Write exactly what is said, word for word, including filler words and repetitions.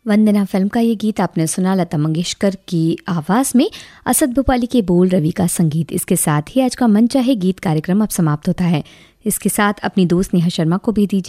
वंदना film का ये गीत आपने सुना लता मंगेशकर की आवाज में, असद भोपाली के बोल, रवि का संगीत। इसके साथ ही आज का मन चाहे गीत कार्यक्रम अब समाप्त होता है। इसके साथ अपनी दोस्त नेहा शर्मा को भी दीजिए